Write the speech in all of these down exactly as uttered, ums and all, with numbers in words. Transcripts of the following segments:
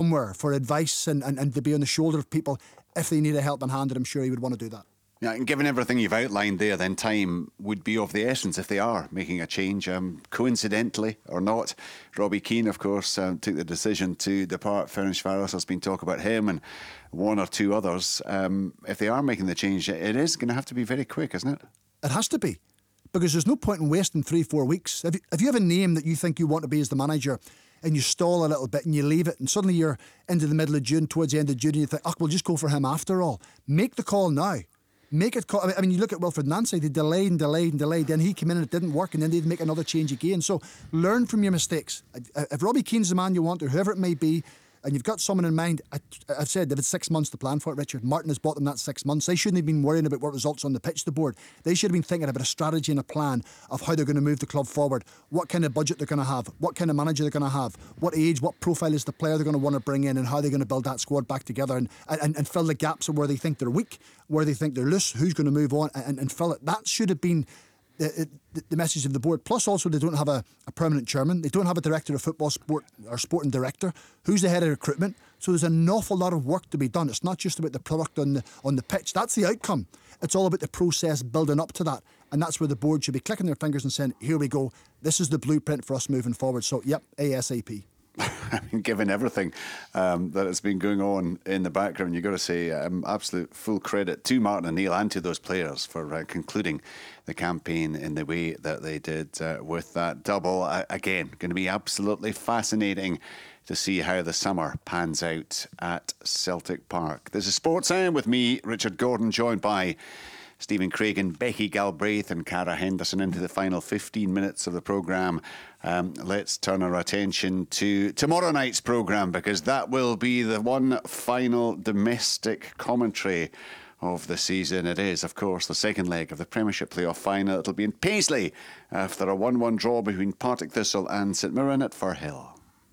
somewhere for advice and, and, and to be on the shoulder of people if they need a helping hand, and I'm sure he would want to do that. Yeah, and given everything you've outlined there, then time would be of the essence if they are making a change. Um, coincidentally or not, Robbie Keane, of course, um, took the decision to depart. Ferencváros, there's been talk about him and one or two others. Um, if they are making the change, it is going to have to be very quick, isn't it? It has to be, because there's no point in wasting three, four weeks. If you, if you have a name that you think you want to be as the manager, and you stall a little bit and you leave it, and suddenly you're into the middle of June, towards the end of June, and you think, oh, we'll just go for him after all. Make the call now. Make it. Call. I mean, you look at Wilfred Nancy. They delayed and delayed and delayed. Then he came in and it didn't work, and then they'd make another change again. So learn from your mistakes. If Robbie Keane's the man you want, or whoever it may be, and you've got someone in mind, I, I've said they've had six months to plan for it, Richard. Martin has bought them that six months. They shouldn't have been worrying about what results on the pitch the board. They should have been thinking about a strategy and a plan of how they're going to move the club forward, what kind of budget they're going to have, what kind of manager they're going to have, what age, what profile is the player they're going to want to bring in, and how they're going to build that squad back together and, and, and fill the gaps of where they think they're weak, where they think they're loose, who's going to move on and, and fill it. That should have been The, the, the message of the board. Plus also they don't have a, a permanent chairman, they don't have a director of football sport or sporting director. Who's the head of recruitment? So there's an awful lot of work to be done. It's not just about the product on the, on the pitch. That's the outcome. It's all about the process building up to that, and that's where the board should be clicking their fingers and saying, here we go, this is the blueprint for us moving forward. So yep, ASAP. I mean, given everything um, that has been going on in the background, you've got to say um, absolute full credit to Martin O'Neill and to those players for uh, concluding the campaign in the way that they did uh, with that double. Uh, again, going to be absolutely fascinating to see how the summer pans out at Celtic Park. This is Sports Sound with me, Richard Gordon, joined by Stephen Craigan, Becky Galbraith and Cara Henderson into the final fifteen minutes of the programme. Um, let's turn our attention to tomorrow night's programme, because that will be the one final domestic commentary of the season. It is, of course, the second leg of the Premiership playoff final. It'll be in Paisley after a one one draw between Partick Thistle and St Mirren at Firhill.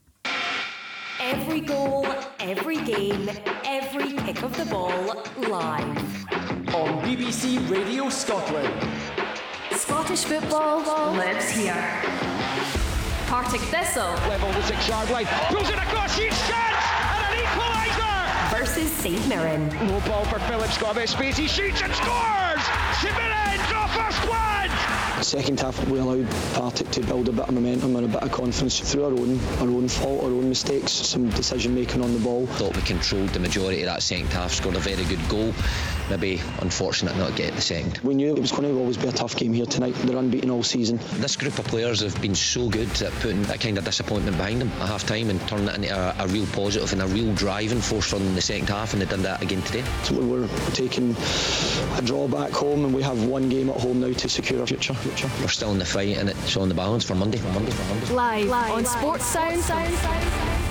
Every goal, every game, every kick of the ball, live. On B B C Radio Scotland. Scottish football lives here. Partick Thistle. Level the six-yard line. Pulls it across, huge chance! And an equaliser! Versus St Mirren. Low ball for Phillips, got a bit of space, he shoots and scores! St Mirren draw first blood! Second half, we allowed Partick to build a bit of momentum and a bit of confidence through our own our own fault, our own mistakes, some decision making on the ball. Thought we controlled the majority of that second half, scored a very good goal. Maybe unfortunate not to get the second. We knew it was going to always be a tough game here tonight. They're unbeaten all season. This group of players have been so good at putting that kind of disappointment behind them at half time and turning it into a, a real positive and a real driving force for them in the second half, and they did that again today. So we're, we're taking a draw back home, and we have one game at home now to secure our future. We're still in the fight, and it's on the balance for Monday. For Monday. For Monday. Live, Live on Sports Sound. Sound, sound,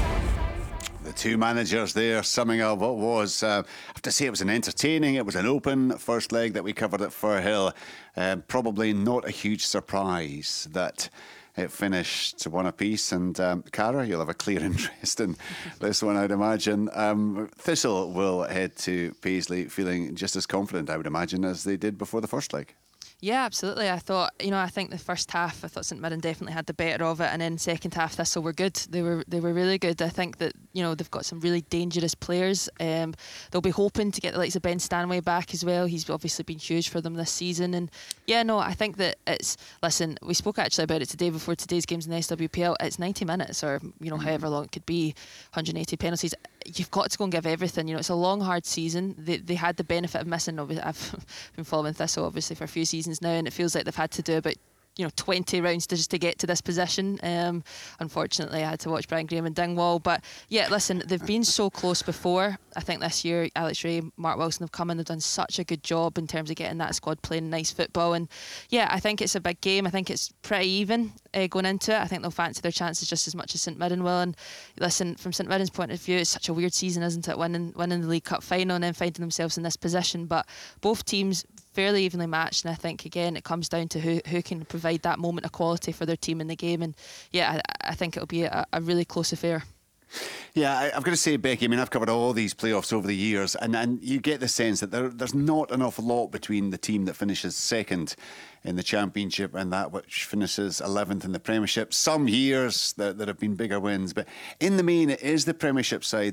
The two managers there summing up what was, uh, I have to say, it was an entertaining, it was an open first leg that we covered at Firhill. Uh, probably not a huge surprise that it finished one apiece. And um, Cara, you'll have a clear interest in this one, I'd imagine. Um, Thistle will head to Paisley feeling just as confident, I would imagine, as they did before the first leg. Yeah, absolutely. I thought, you know, I think the first half, I thought St Mirren definitely had the better of it, and then second half Thistle were good. They were they were really good. I think that, you know, they've got some really dangerous players. Um, they'll be hoping to get the likes of Ben Stanway back as well. He's obviously been huge for them this season, and yeah, no, I think that it's. Listen, we spoke actually about it today before today's games in the S W P L. It's ninety minutes, or you know, however long it could be, one hundred eighty penalties. You've got to go and give everything. You know, it's a long, hard season. They they had the benefit of missing. I've been following Thistle obviously for a few seasons now, and it feels like they've had to do about, you know, twenty rounds to just to get to this position. Um, unfortunately, I had to watch Brian Graham and Dingwall. But yeah, listen, they've been so close before. I think this year, Alex Rae, Mark Wilson have come in. They've done such a good job in terms of getting that squad playing nice football. And yeah, I think it's a big game. I think it's pretty even uh, going into it. I think they'll fancy their chances just as much as St Mirren will. And listen, from St Mirren's point of view, it's such a weird season, isn't it? Winning, winning the League Cup final and then finding themselves in this position. But both teams fairly evenly matched, and I think again it comes down to who who can provide that moment of quality for their team in the game. And yeah, I, I think it'll be a, a really close affair. Yeah, I, I've got to say, Becky, I mean, I've covered all these playoffs over the years, and, and you get the sense that there, there's not an awful lot between the team that finishes second in the Championship and that which finishes eleventh in the Premiership. Some years there, there have been bigger wins, but in the main, it is the Premiership side